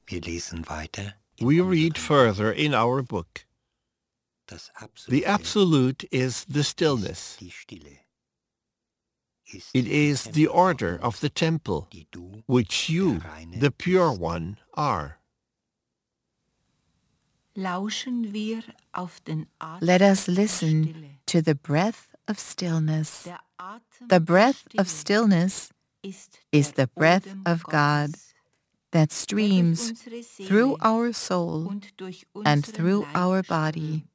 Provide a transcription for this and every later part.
We read further in our book. The Absolute is the stillness. It is the order of the temple, which you, the Pure One, are. Let us listen to the breath of stillness. The breath of stillness is the breath of God that streams through our soul and through our body.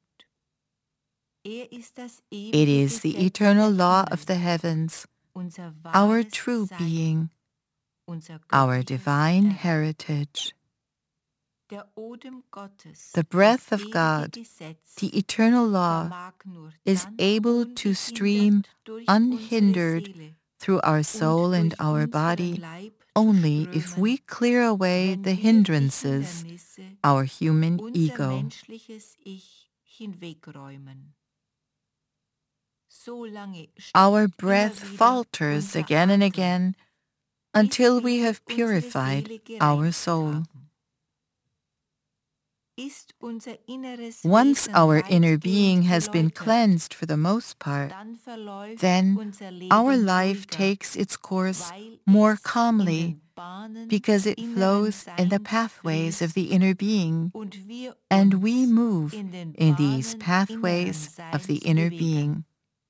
It is the eternal law of the heavens, our true being, our divine heritage. The breath of God, the eternal law, is able to stream unhindered through our soul and our body only if we clear away the hindrances, our human ego. Our breath falters again and again until we have purified our soul. Once our inner being has been cleansed for the most part, then our life takes its course more calmly because it flows in the pathways of the inner being, and we move in these pathways of the inner being.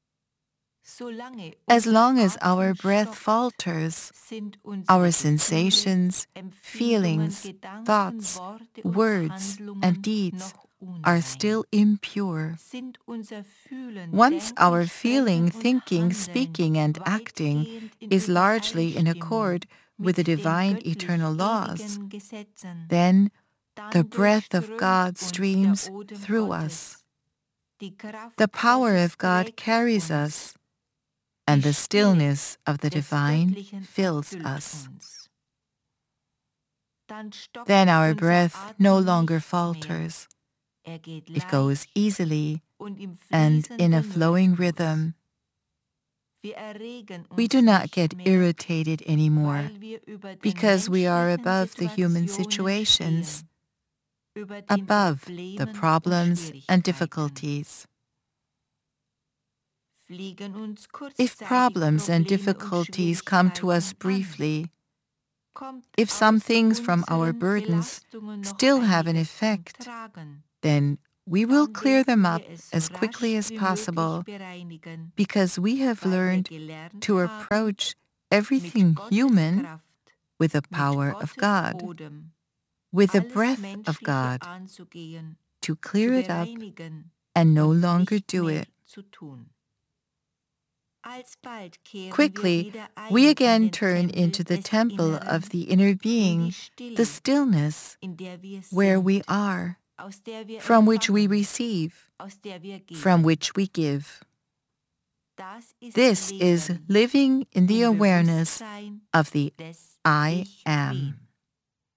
As long as our breath falters, our sensations, feelings, thoughts, words, and deeds are still impure. Once our feeling, thinking, speaking, and acting is largely in accord with the divine eternal laws, then the breath of God streams through us. The power of God carries us, and the stillness of the divine fills us. Then our breath no longer falters. It goes easily and in a flowing rhythm. We do not get irritated anymore because we are above the human situations, above the problems and difficulties. If problems and difficulties come to us briefly, if some things from our burdens still have an effect, then we will clear them up as quickly as possible because we have learned to approach everything human with the power of God, with the breath of God, to clear it up and no longer do it. Quickly, we again turn into the temple of the inner being, the stillness, where we are, from which we receive, from which we give. This is living in the awareness of the I Am.